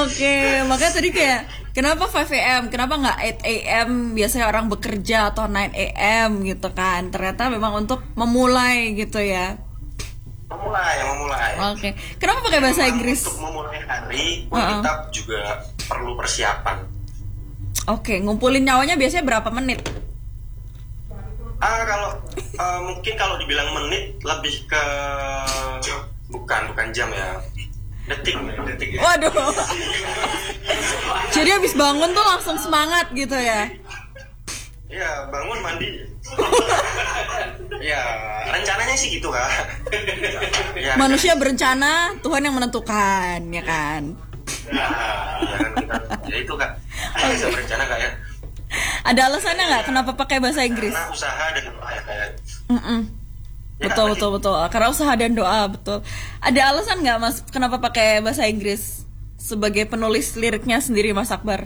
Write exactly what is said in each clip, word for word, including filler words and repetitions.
Oke, makanya tadi kayak kenapa lima a m, kenapa nggak delapan a m, biasanya orang bekerja, atau sembilan a m gitu kan. Ternyata memang untuk memulai gitu ya. Memulai, memulai. Oke, kenapa pakai bahasa Memang Inggris? Untuk memulai hari, Uh-uh. wanita juga perlu persiapan. Oke, ngumpulin nyawanya biasanya berapa menit? Ah, kalau uh, mungkin kalau dibilang menit lebih ke bukan bukan jam ya, detik, detik. Ya. Waduh. Jadi habis bangun tuh langsung semangat gitu ya? Iya, bangun mandi. Ya, rencananya sih gitu kak. Ya, Manusia berencana, Tuhan yang menentukan, ya kan? ya, ya, kan, kita, ya itu kak. Bisa berencana kak ya. Ada alasannya nggak kenapa pakai bahasa Inggris? Karena usaha dan doa ya kayak. Mm-mm. Ya, Betul Kak, betul betul. Karena usaha dan doa, betul. Ada alasan nggak Mas kenapa pakai bahasa Inggris sebagai penulis liriknya sendiri Mas Akbar?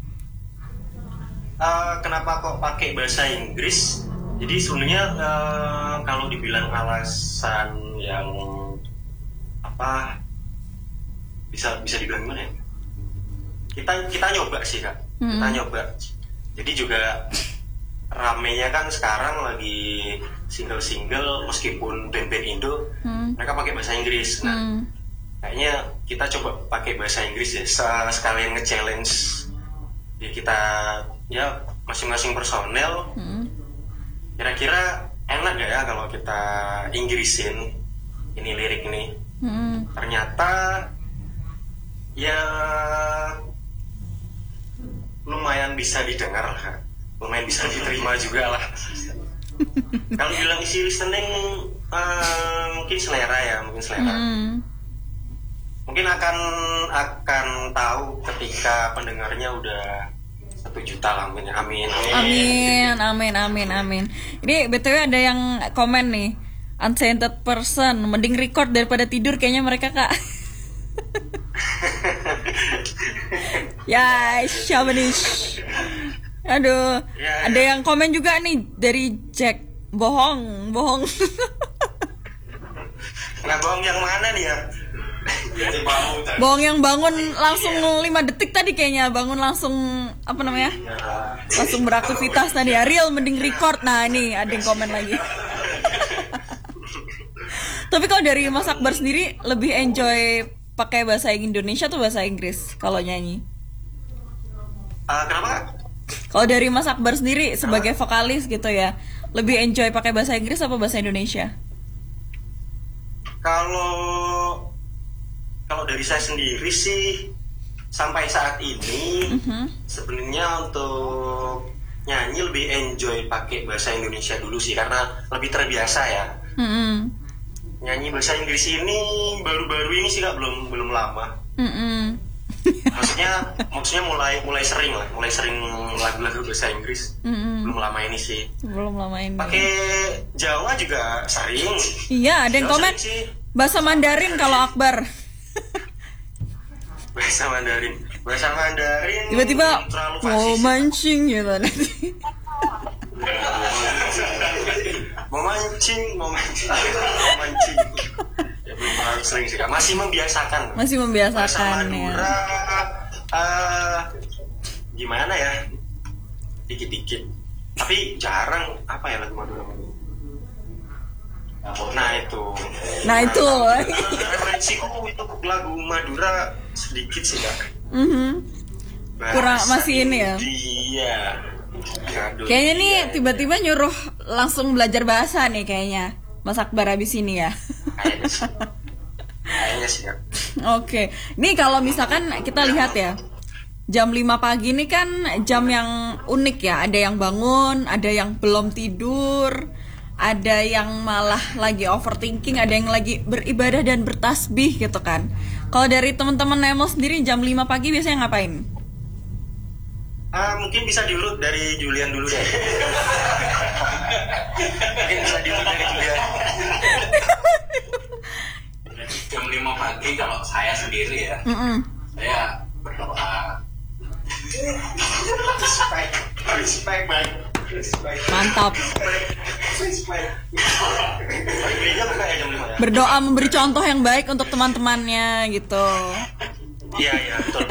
Uh, kenapa kok pakai bahasa Inggris? Jadi sebenarnya uh, kalau dibilang alasan yang apa bisa bisa dibilang gimana ya? Kita kita nyoba sih kak, Hmm. kita nyoba. Jadi juga ramenya kan sekarang lagi single-single meskipun band-band Indo Hmm. mereka pakai bahasa Inggris. Nah, Hmm. kayaknya kita coba pakai bahasa Inggris ya, sekalian nge-challenge ya kita ya masing-masing personel. Hmm. Kira-kira enak gak ya kalau kita Inggrisin ini lirik ini? Hmm. Ternyata ya lumayan bisa didengar lah, lumayan bisa diterima juga lah. Kalau bilang isi listening uh, mungkin selera ya, mungkin selera. Hmm. Mungkin akan akan tahu ketika pendengarnya udah satu juta lah, amin amin Amin, amin, amin, amin. Ini B T W ada yang komen nih, unsainted person, mending record daripada tidur kayaknya mereka kak. Ya, siapa nih? Aduh, Ya, ada yang komen juga nih dari Jack, bohong, bohong. Nah, bohong yang mana nih ya? Bohong yang bangun langsung lima detik tadi kayaknya, bangun langsung apa namanya? Langsung beraktivitas tadi ya. Real mending record. Nah, ini ada yang komen lagi. Tapi kalau dari Mas Akbar sendiri lebih enjoy pakai bahasa Indonesia atau bahasa Inggris kalau nyanyi? Uh, kenapa? Kalau dari Mas Akbar sendiri sebagai vokalis gitu ya, lebih enjoy pakai bahasa Inggris apa bahasa Indonesia? Kalau kalau dari saya sendiri sih sampai saat ini Mhm. sebenarnya untuk nyanyi lebih enjoy pakai bahasa Indonesia dulu sih karena lebih terbiasa ya. Mm-mm. Nyanyi bahasa Inggris ini baru-baru ini sih kak belum belum lama. Mm-mm. Maksudnya maksudnya mulai mulai sering lah, mulai sering lagu-lagu bahasa Inggris. Mm-mm. Belum lama ini sih. Belum lama ini. Pakai Jawa juga sering. Iya, ada yang Jawa komen sering sih. bahasa Mandarin kalau Akbar. Bahasa Mandarin. Bahasa Mandarin. Tiba-tiba terlalu mau fasih sih. mancing gitu nanti. Mau mancing, mau mancing, mau mancing. Ya belum terlalu sering sih, Kak. Masih membiasakan. Masih Bahasa membiasakan ya. Madura, eh, gimana ya? Dikit-dikit. Tapi jarang apa ya lagu Madura. Nah itu. Nah itu. Referensiku itu lagu Madura sedikit sih Kak. Mhm. Kurang Bahasa masih ini ya. Iya. Aduh, Kayaknya nih iya. tiba-tiba nyuruh langsung belajar bahasa nih kayaknya Mas Akbar habis ini ya. Kayaknya sih. Kayaknya sih Kak. Oke, nih kalau misalkan kita lihat ya, jam lima pagi ini kan jam yang unik ya. Ada yang bangun, ada yang belum tidur, ada yang malah lagi overthinking, ada yang lagi beribadah dan bertasbih gitu kan. Kalau dari teman-teman Nemo sendiri jam lima pagi biasanya ngapain? Ah, mungkin bisa diurut dari Julian dulu deh. Mungkin bisa diurut dari Julian. Jam lima pagi kalau saya sendiri ya, Mm-mm. saya berdoa. Respect, respect, man. Respect. Mantap. Respect. Gereja buka ya jam lima ya? Berdoa memberi contoh yang baik untuk teman-temannya gitu. Iya, iya, betul.